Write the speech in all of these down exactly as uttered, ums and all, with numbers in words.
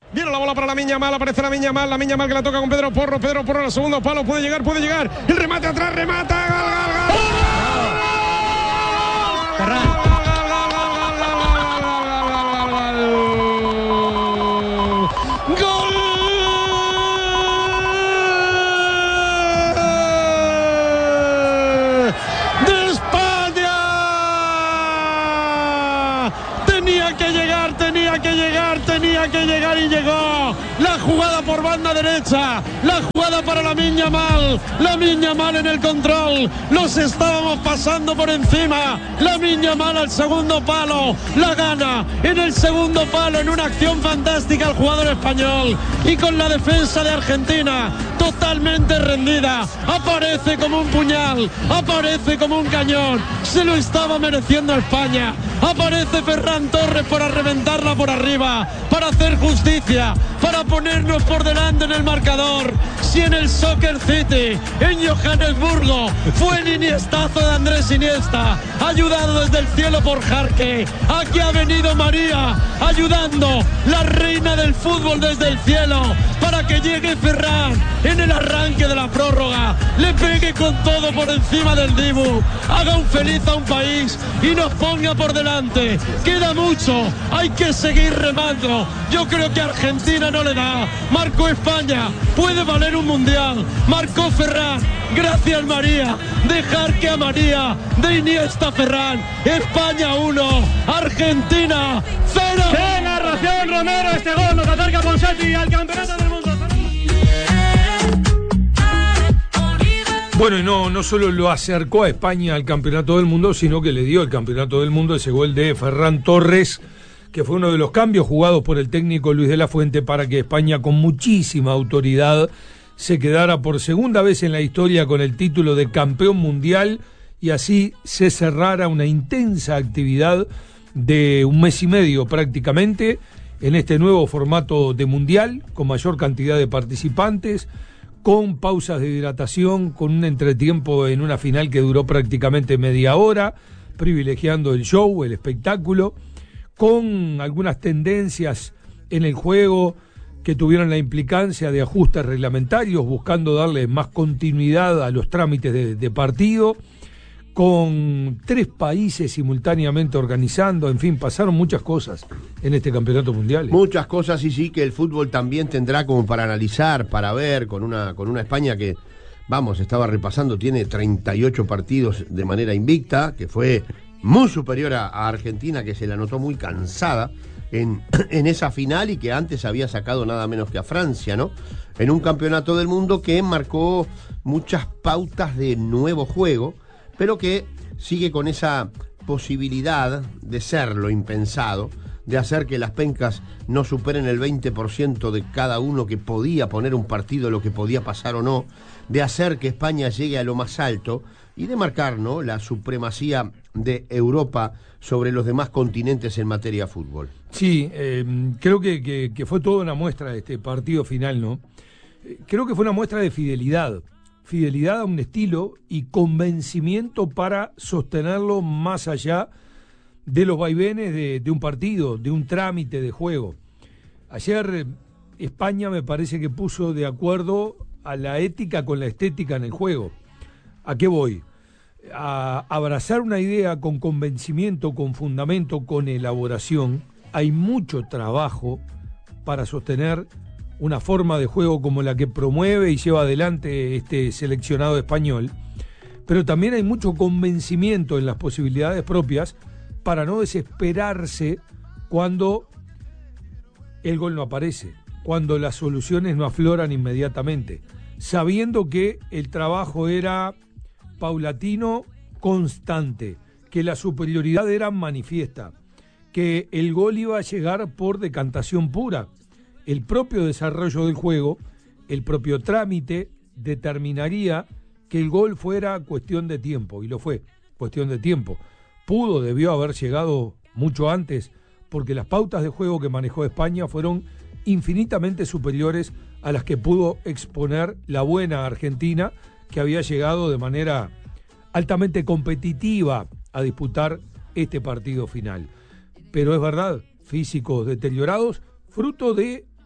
Viene la bola para Lamine Yamal, aparece Lamine Yamal, Lamine Yamal que la toca con Pedro Porro, Pedro Porro al segundo palo, puede llegar, puede llegar, el remate atrás, remata, gol, gol, gol. Ferran. Tenía que llegar y llegó. La jugada por banda derecha, la jugada para Lamine Yamal, Lamine Yamal en el control, los estábamos pasando por encima. Lamine Yamal al segundo palo, la gana en el segundo palo en una acción fantástica el jugador español, y con la defensa de Argentina totalmente rendida, aparece como un puñal, aparece como un cañón, se lo estaba mereciendo España. Aparece Ferran Torres para reventarla por arriba, para hacer justicia, para ponernos por delante en el marcador. Si en el Soccer City, en Johannesburgo, fue el iniestazo de Andrés Iniesta, ayudado desde el cielo por Jarque. Aquí ha venido María, ayudando, la reina del fútbol desde el cielo, para que llegue Ferran en el arranque de la prórroga, le pegue con todo por encima del Dibu, haga un feliz a un país y nos ponga por delante. Queda mucho, hay que seguir remando. Yo creo que Argentina no le da. Marcó España, puede valer un mundial. Marcó Ferran, gracias María. Dejar que a María, de Iniesta Ferran. España uno, Argentina cero. ¡Qué narración, Romero! Este gol nos acerca Ponsati al campeonato del mundo. Bueno, y no, no solo lo acercó a España al campeonato del mundo, sino que le dio el campeonato del mundo ese gol de Ferran Torres, que fue uno de los cambios jugados por el técnico Luis de la Fuente para que España, con muchísima autoridad, se quedara por segunda vez en la historia con el título de campeón mundial, y así se cerrara una intensa actividad de un mes y medio prácticamente en este nuevo formato de mundial, con mayor cantidad de participantes, con pausas de hidratación, con un entretiempo en una final que duró prácticamente media hora, privilegiando el show, el espectáculo, con algunas tendencias en el juego que tuvieron la implicancia de ajustes reglamentarios, buscando darle más continuidad a los trámites de, de partido, con tres países simultáneamente organizando, en fin, pasaron muchas cosas en este campeonato mundial. Muchas cosas, y sí, que el fútbol también tendrá como para analizar, para ver, con una, con una España que, vamos, estaba repasando, tiene treinta y ocho partidos de manera invicta, que fue muy superior a, a Argentina, que se la notó muy cansada en, en esa final, y que antes había sacado nada menos que a Francia, ¿no? En un campeonato del mundo que marcó muchas pautas de nuevo juego, pero que sigue con esa posibilidad de ser lo impensado, de hacer que las pencas no superen el veinte por ciento de cada uno que podía poner un partido, lo que podía pasar o no, de hacer que España llegue a lo más alto y de marcar, ¿no?, la supremacía de Europa sobre los demás continentes en materia de fútbol. Sí, eh, creo que, que, que fue toda una muestra de este partido final, ¿no? Eh, creo que fue una muestra de fidelidad. Fidelidad a un estilo y convencimiento para sostenerlo más allá de los vaivenes de, de un partido, de un trámite de juego. Ayer España me parece que puso de acuerdo a la ética con la estética en el juego. ¿A qué voy? A abrazar una idea con convencimiento, con fundamento, con elaboración. Hay mucho trabajo para sostener una forma de juego como la que promueve y lleva adelante este seleccionado español, pero también hay mucho convencimiento en las posibilidades propias para no desesperarse cuando el gol no aparece, cuando las soluciones no afloran inmediatamente, sabiendo que el trabajo era paulatino, constante, que la superioridad era manifiesta, que el gol iba a llegar por decantación pura. El propio desarrollo del juego, el propio trámite, determinaría que el gol fuera cuestión de tiempo, y lo fue, cuestión de tiempo. Pudo, debió haber llegado mucho antes, porque las pautas de juego que manejó España fueron infinitamente superiores a las que pudo exponer la buena Argentina, que había llegado de manera altamente competitiva a disputar este partido final. Pero es verdad, físicos deteriorados, fruto de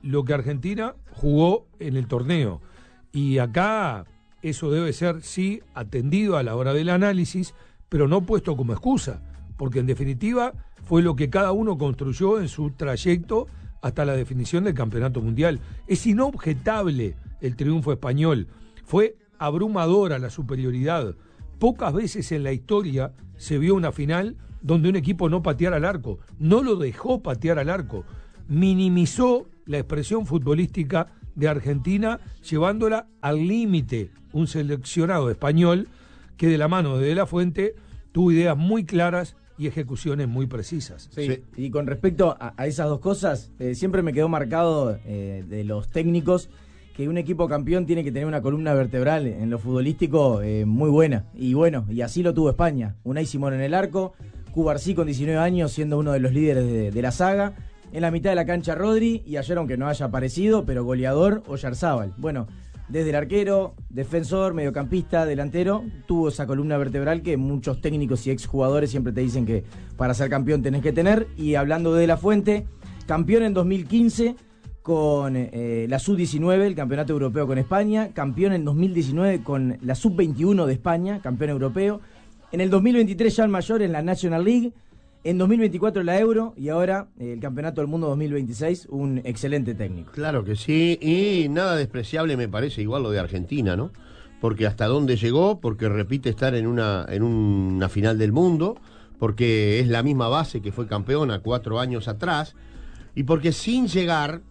lo que Argentina jugó en el torneo. Y acá eso debe ser, sí, atendido a la hora del análisis, pero no puesto como excusa, porque en definitiva fue lo que cada uno construyó en su trayecto hasta la definición del campeonato mundial. Es inobjetable el triunfo español, fue abrumadora la superioridad. Pocas veces en la historia se vio una final donde un equipo no pateara al arco, no lo dejó patear al arco, minimizó la expresión futbolística de Argentina, llevándola al límite. Un seleccionado español que de la mano de De La Fuente tuvo ideas muy claras y ejecuciones muy precisas. Sí, sí. Y con respecto a, a esas dos cosas, eh, siempre me quedó marcado eh, de los técnicos que un equipo campeón tiene que tener una columna vertebral en lo futbolístico eh, muy buena. Y bueno, y así lo tuvo España. Unai Simón en el arco, Cubarsí con diecinueve años siendo uno de los líderes de, de la saga. En la mitad de la cancha Rodri, y ayer, aunque no haya aparecido, pero goleador, Oyarzábal. Bueno, desde el arquero, defensor, mediocampista, delantero, tuvo esa columna vertebral que muchos técnicos y exjugadores siempre te dicen que para ser campeón tenés que tener. Y hablando de De La Fuente, campeón en dos mil quince con eh, la sub diecinueve, el campeonato europeo con España, campeón en dos mil diecinueve con la sub veintiuno de España, campeón europeo. En el dos mil veintitrés ya el mayor en la National League. En dos mil veinticuatro la Euro y ahora eh, el Campeonato del Mundo dos mil veintiséis, un excelente técnico. Claro que sí, y nada despreciable me parece igual lo de Argentina, ¿no? Porque hasta dónde llegó, porque repite estar en una, en una final del mundo, porque es la misma base que fue campeona cuatro años atrás, y porque sin llegar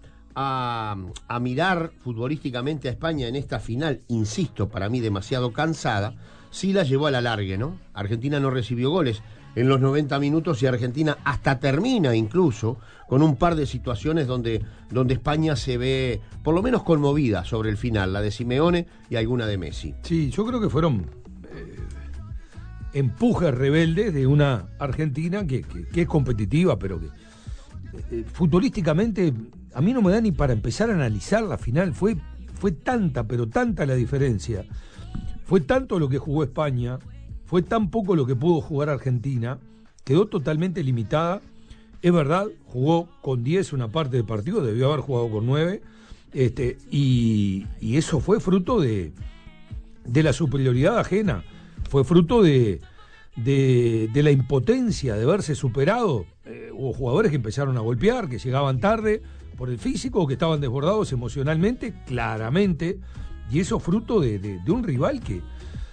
a, a mirar futbolísticamente a España en esta final, insisto, para mí demasiado cansada, sí la llevó a la largue, ¿no? Argentina no recibió goles en los noventa minutos y Argentina hasta termina incluso con un par de situaciones donde, donde España se ve por lo menos conmovida sobre el final, la de Simeone y alguna de Messi. Sí, yo creo que fueron eh, empujes rebeldes de una Argentina que, que, que es competitiva, pero que eh, futbolísticamente a mí no me da ni para empezar a analizar la final. Fue, fue tanta, pero tanta la diferencia. Fue tanto lo que jugó España, fue tan poco lo que pudo jugar Argentina, quedó totalmente limitada. Es verdad, jugó con diez una parte del partido, debió haber jugado con nueve, este, y, y eso fue fruto de, de la superioridad ajena, fue fruto de, de, de la impotencia de verse superado. Eh, hubo jugadores que empezaron a golpear, que llegaban tarde por el físico, que estaban desbordados emocionalmente, claramente, y eso fruto de, de, de un rival que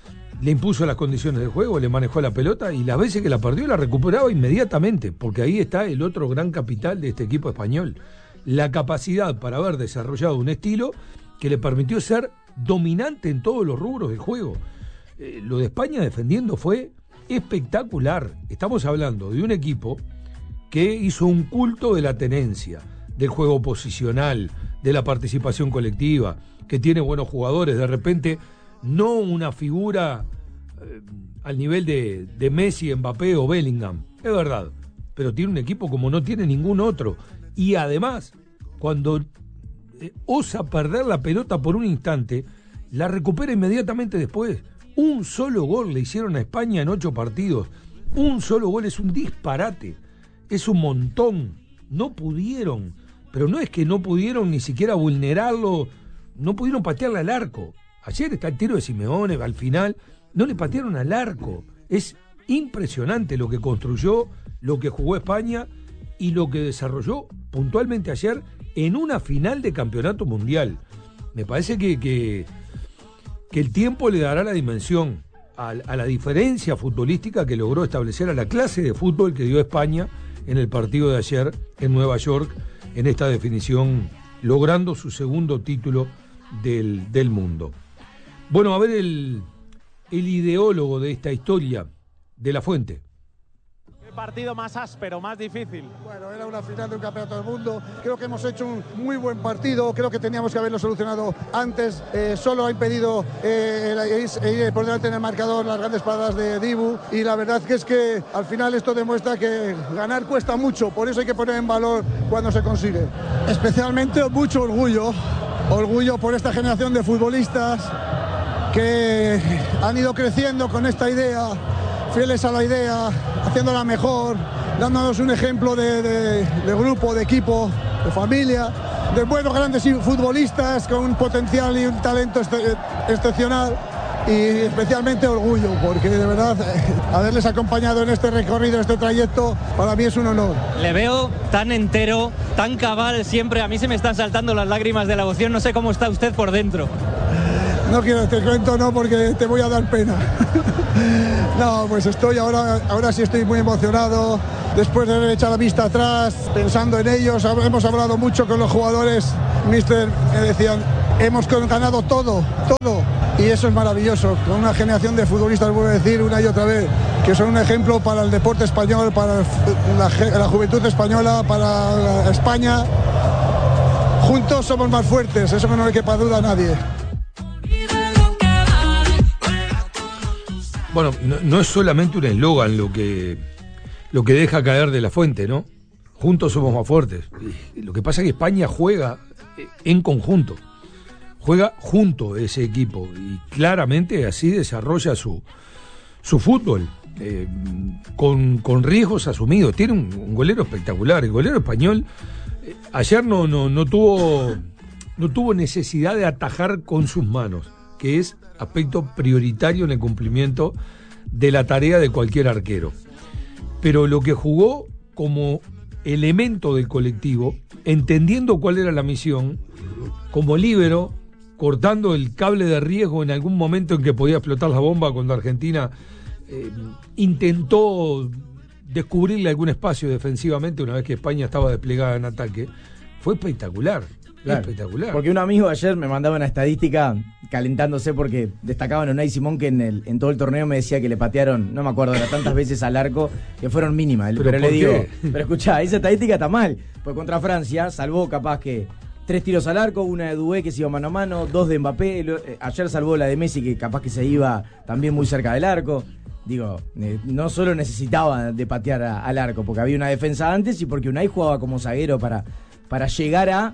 le impuso las condiciones del juego, le manejó la pelota y las veces que la perdió la recuperaba inmediatamente, porque ahí está el otro gran capital de este equipo español, la capacidad para haber desarrollado un estilo que le permitió ser dominante en todos los rubros del juego. Eh, lo de España defendiendo fue espectacular. Estamos hablando de un equipo que hizo un culto de la tenencia, del juego posicional, de la participación colectiva, que tiene buenos jugadores, de repente no una figura eh, al nivel de, de Messi, Mbappé o Bellingham, es verdad, pero tiene un equipo como no tiene ningún otro, y además cuando eh, osa perder la pelota por un instante, la recupera inmediatamente después. Un solo gol le hicieron a España en ocho partidos, un solo gol es un disparate, es un montón, no pudieron, pero no es que no pudieron ni siquiera vulnerarlo, no pudieron patearle al arco. Ayer está el tiro de Simeone, al final no le patearon al arco. Es impresionante lo que construyó, lo que jugó España y lo que desarrolló puntualmente ayer en una final de campeonato mundial. Me parece que, que, que el tiempo le dará la dimensión a, a la diferencia futbolística que logró establecer, a la clase de fútbol que dio España en el partido de ayer en Nueva York, en esta definición, logrando su segundo título del, del mundo. Bueno, a ver el, el ideólogo de esta historia, De La Fuente. ¿Qué partido más áspero, más difícil? Bueno, era una final de un campeonato del mundo. Creo que hemos hecho un muy buen partido. Creo que teníamos que haberlo solucionado antes. Eh, solo ha impedido eh, el, ir por delante en el marcador las grandes paradas de Dibu. Y la verdad que es que al final esto demuestra que ganar cuesta mucho. Por eso hay que poner en valor cuando se consigue. Especialmente mucho orgullo. Orgullo por esta generación de futbolistas que han ido creciendo con esta idea, fieles a la idea, haciéndola mejor, dándonos un ejemplo de, de, de grupo, de equipo, de familia, de buenos grandes futbolistas con un potencial y un talento este, excepcional. Y especialmente orgullo, porque de verdad haberles acompañado en este recorrido, en este trayecto, para mí es un honor. Le veo tan entero, tan cabal siempre. A mí se me están saltando las lágrimas de la emoción. No sé cómo está usted por dentro. No quiero, te cuento no, porque te voy a dar pena. No, pues estoy ahora, ahora sí estoy muy emocionado. Después de haber echado la vista atrás, pensando en ellos, hemos hablado mucho con los jugadores. Mister, me decían, hemos ganado todo, todo. Y eso es maravilloso, con una generación de futbolistas, vuelvo a decir una y otra vez, que son un ejemplo para el deporte español, para la, la juventud española, para España. Juntos somos más fuertes, eso no le quepa duda a nadie. Bueno, no, no es solamente un eslogan lo que, lo que deja caer de la fuente, ¿no? Juntos somos más fuertes. Y lo que pasa es que España juega en conjunto. Juega junto ese equipo y claramente así desarrolla su, su fútbol, eh, con, con riesgos asumidos. Tiene un, un golero espectacular. El golero español eh, ayer no, no, no, tuvo, no tuvo necesidad de atajar con sus manos, que es aspecto prioritario en el cumplimiento de la tarea de cualquier arquero. Pero lo que jugó como elemento del colectivo, entendiendo cuál era la misión, como líbero, cortando el cable de riesgo en algún momento en que podía explotar la bomba cuando Argentina eh, intentó descubrirle algún espacio defensivamente una vez que España estaba desplegada en ataque. Fue espectacular, claro, espectacular. Porque un amigo ayer me mandaba una estadística calentándose porque destacaban a Unai Simón, que en, el, en todo el torneo me decía que le patearon, no me acuerdo, era tantas veces al arco que fueron mínimas. Pero, pero le digo, qué? pero escuchá, esa estadística está mal, porque contra Francia salvó capaz que tres tiros al arco, una de Dubé que se iba mano a mano, dos de Mbappé, eh, ayer salvó la de Messi que capaz que se iba también muy cerca del arco. Digo, eh, no solo necesitaba de patear a, al arco, porque había una defensa antes y porque Unai jugaba como zaguero para, para llegar a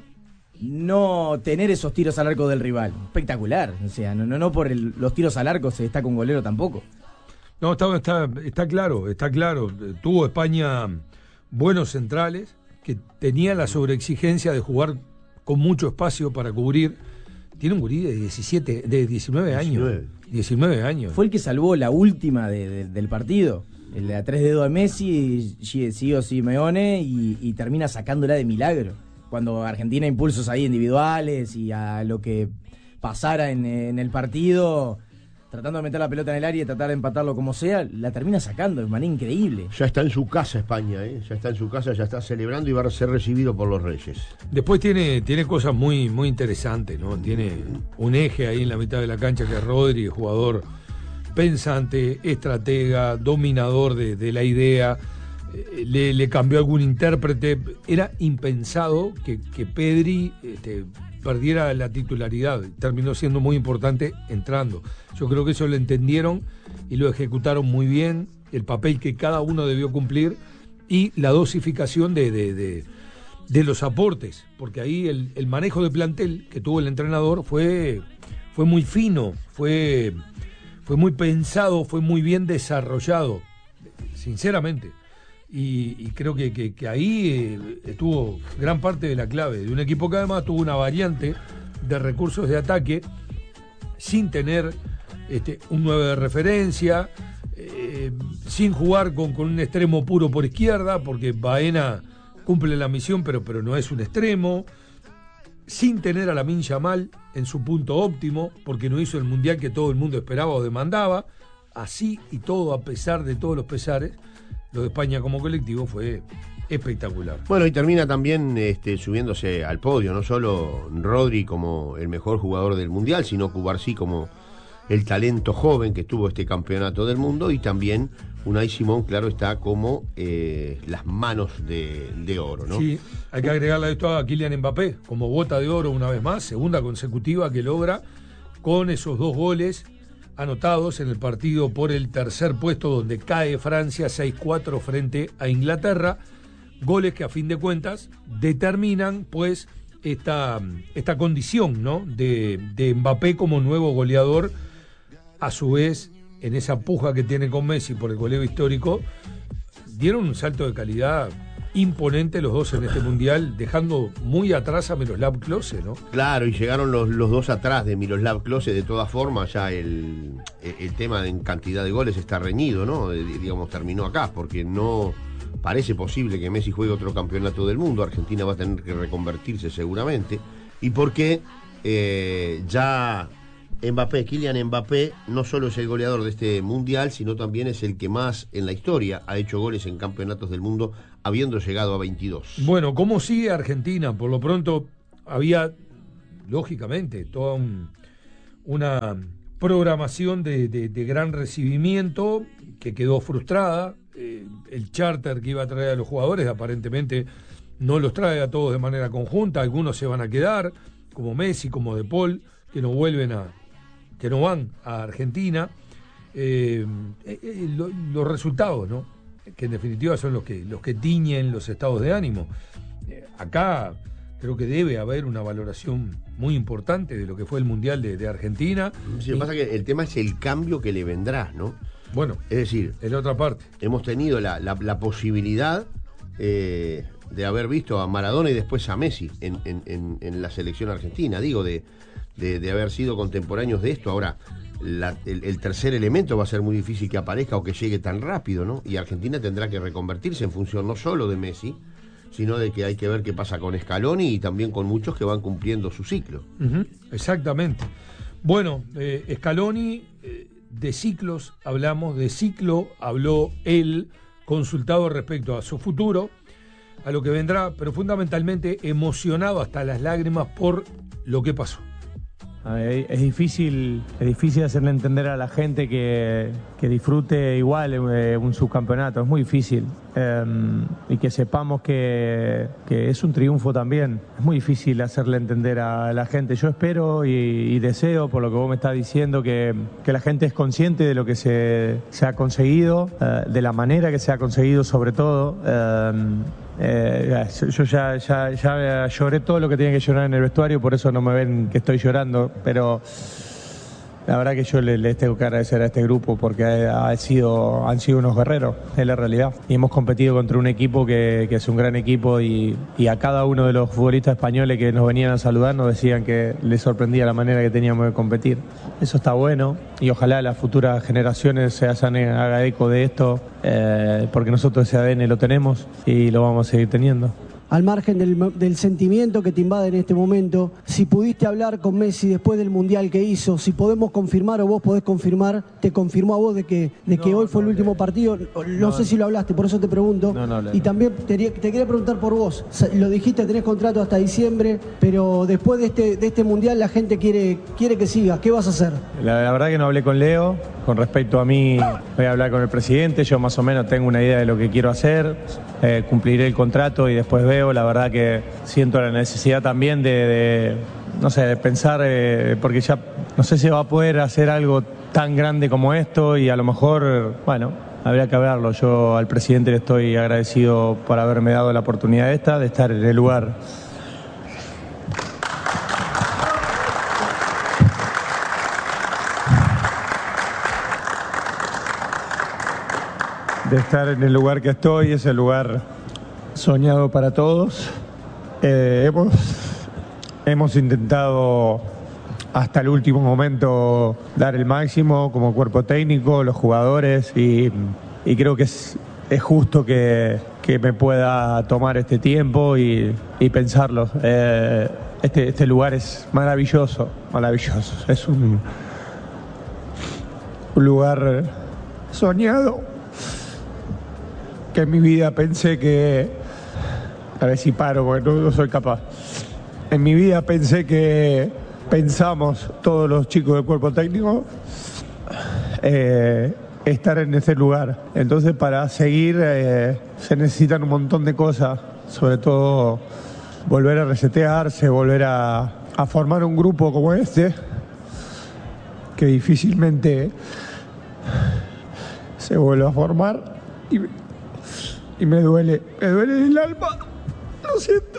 no tener esos tiros al arco del rival. Espectacular, o sea, no, no, no por el, los tiros al arco se destaca un golero tampoco. No, está, está, está claro, está claro. Tuvo España buenos centrales que tenían la sobreexigencia de jugar con mucho espacio para cubrir. Tiene un gurí de diecisiete, de diecinueve años. diecinueve años. Fue el que salvó la última de, de, del partido. El de a tres dedos de Messi, Gio Simeone, y, y termina sacándola de milagro. Cuando Argentina impulsos ahí individuales y a lo que pasara en, en el partido, tratando de meter la pelota en el área y tratar de empatarlo como sea, la termina sacando de manera increíble. Ya está en su casa España, ¿eh? Ya está en su casa, ya está celebrando y va a ser recibido por los Reyes. Después tiene, tiene cosas muy, muy interesantes, ¿no? Tiene un eje ahí en la mitad de la cancha que es Rodri, jugador pensante, estratega, dominador de, de la idea. Eh, le, le cambió algún intérprete. Era impensado que, que Pedri este, perdiera la titularidad. Terminó siendo muy importante entrando. Yo creo que eso lo entendieron y lo ejecutaron muy bien, el papel que cada uno debió cumplir y la dosificación de, de, de, de los aportes, porque ahí el, el manejo de plantel que tuvo el entrenador fue, fue muy fino, fue, fue muy pensado, fue muy bien desarrollado, sinceramente. Y, y creo que, que, que ahí eh, estuvo gran parte de la clave de un equipo que además tuvo una variante de recursos de ataque sin tener este, un nueve de referencia, eh, sin jugar con, con un extremo puro por izquierda, porque Baena cumple la misión pero, pero no es un extremo, sin tener a Lamine Yamal en su punto óptimo, porque no hizo el mundial que todo el mundo esperaba o demandaba. Así y todo, a pesar de todos los pesares, lo de España como colectivo fue espectacular. Bueno, y termina también este, subiéndose al podio, no solo Rodri como el mejor jugador del mundial, sino Cubarsí como el talento joven que tuvo este campeonato del mundo, y también Unai Simón, claro está, como eh, las manos de, de oro, ¿no? Sí, hay que agregarle esto a Kylian Mbappé, como bota de oro una vez más, segunda consecutiva que logra con esos dos goles anotados en el partido por el tercer puesto, donde cae Francia seis cuatro frente a Inglaterra. Goles que a fin de cuentas determinan pues esta, esta condición, ¿no? de, de Mbappé como nuevo goleador. A su vez, en esa puja que tiene con Messi por el goleo histórico, dieron un salto de calidad imponentes los dos en este mundial, dejando muy atrás a Miroslav Klose, ¿no? Claro, y llegaron los, los dos atrás de Miroslav Klose. De todas formas, ya el, el tema en cantidad de goles está reñido, ¿no? Digamos, terminó acá, porque no parece posible que Messi juegue otro campeonato del mundo. Argentina va a tener que reconvertirse seguramente. Y porque eh, ya Mbappé, Kylian Mbappé, no solo es el goleador de este mundial, sino también es el que más en la historia ha hecho goles en campeonatos del mundo, habiendo llegado a veintidós. Bueno, ¿cómo sigue Argentina? Por lo pronto había, lógicamente, toda un, una programación de, de, de gran recibimiento que quedó frustrada. Eh, el charter que iba a traer a los jugadores aparentemente no los trae a todos de manera conjunta. Algunos se van a quedar, como Messi, como De Paul, que no vuelven a... que no van a Argentina, eh, eh, lo, los resultados, ¿no? Que en definitiva son los que los que tiñen los estados de ánimo. Eh, acá creo que debe haber una valoración muy importante de lo que fue el Mundial de, de Argentina. Sí, lo que pasa es que el tema es el cambio que le vendrá, ¿no? Bueno, es decir, en la otra parte. Hemos tenido la, la, la posibilidad eh, de haber visto a Maradona y después a Messi en, en, en, en la selección argentina, digo, de De, de haber sido contemporáneos de esto. Ahora, la, el, el tercer elemento va a ser muy difícil que aparezca o que llegue tan rápido, ¿no? Y Argentina tendrá que reconvertirse en función no solo de Messi, sino de que hay que ver qué pasa con Scaloni y también con muchos que van cumpliendo su ciclo. Uh-huh, exactamente. Bueno, eh, Scaloni, eh, de ciclos hablamos, de ciclo habló él, consultado respecto a su futuro, a lo que vendrá, pero fundamentalmente emocionado hasta las lágrimas por lo que pasó. Es difícil, es difícil hacerle entender a la gente que, que disfrute igual eh, un subcampeonato, es muy difícil. Eh, y que sepamos que, que es un triunfo también. Es muy difícil hacerle entender a la gente. Yo espero y, y deseo, por lo que vos me estás diciendo, que, que la gente es consciente de lo que se, se ha conseguido, eh, de la manera que se ha conseguido sobre todo. Eh, Eh, yo ya, ya, ya lloré todo lo que tenía que llorar en el vestuario, por eso no me ven que estoy llorando, pero la verdad que yo les le tengo que agradecer a este grupo porque ha sido, han sido unos guerreros, es la realidad. Y hemos competido contra un equipo que, que es un gran equipo y, y a cada uno de los futbolistas españoles que nos venían a saludar nos decían que les sorprendía la manera que teníamos de competir. Eso está bueno y ojalá las futuras generaciones se hagan haga eco de esto, eh, porque nosotros ese A D N lo tenemos y lo vamos a seguir teniendo. Al margen del, del sentimiento que te invade en este momento, si pudiste hablar con Messi después del Mundial que hizo, si podemos confirmar o vos podés confirmar, te confirmó a vos de que, de que no, hoy fue no, el último partido, no, no sé si lo hablaste, por eso te pregunto. No, no, no, y también te, te quería preguntar por vos, lo dijiste, tenés contrato hasta diciembre, pero después de este, de este Mundial la gente quiere, quiere que sigas, ¿qué vas a hacer? La, la verdad que no hablé con Leo, con respecto a mí voy a hablar con el presidente, yo más o menos tengo una idea de lo que quiero hacer, eh, cumpliré el contrato y después veo. La verdad que siento la necesidad también de, de no sé, de pensar, eh, porque ya no sé si va a poder hacer algo tan grande como esto y a lo mejor, bueno, habría que verlo. Yo al presidente le estoy agradecido por haberme dado la oportunidad esta, de estar en el lugar de estar en el lugar que estoy, es el lugar soñado para todos. Eh, hemos, hemos intentado hasta el último momento dar el máximo como cuerpo técnico, los jugadores, y, y creo que es, es justo que, que me pueda tomar este tiempo y, y pensarlo. Eh, este, este lugar es maravilloso, maravilloso. Es un, un lugar soñado que en mi vida pensé que, a ver si paro porque no, no soy capaz, en mi vida pensé que pensamos todos los chicos del cuerpo técnico eh, estar en ese lugar. Entonces para seguir eh, se necesitan un montón de cosas, sobre todo volver a resetearse, volver a, a formar un grupo como este que difícilmente se vuelve a formar y Y me duele, me duele en el alma. Lo siento.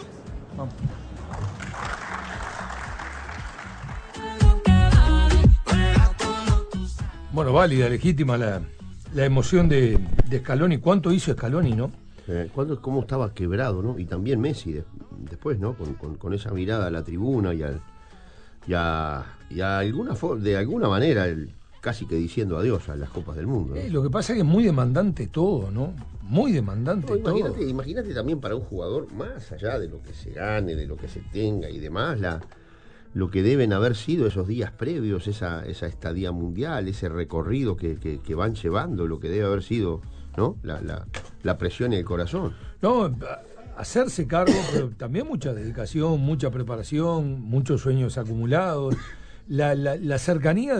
Bueno, válida, legítima la, la emoción de, de Scaloni. ¿Cuánto hizo Scaloni, no? Eh, ¿cuándo, ¿Cómo estaba quebrado, no? Y también Messi de, después, ¿no? Con, con, con esa mirada a la tribuna y, al, y, a, y a alguna for- de alguna manera el, casi que diciendo adiós a las Copas del Mundo, ¿no? Eh, lo que pasa es que es muy demandante todo, ¿no? Muy demandante No, todo. imagínate, imagínate también para un jugador, más allá de lo que se gane, de lo que se tenga y demás, la, lo que deben haber sido esos días previos, esa, esa estadía mundial, ese recorrido que, que, que van llevando, lo que debe haber sido, ¿no? La, la, la presión y el corazón. No, hacerse cargo, pero también mucha dedicación, mucha preparación, muchos sueños acumulados, la, la, la cercanía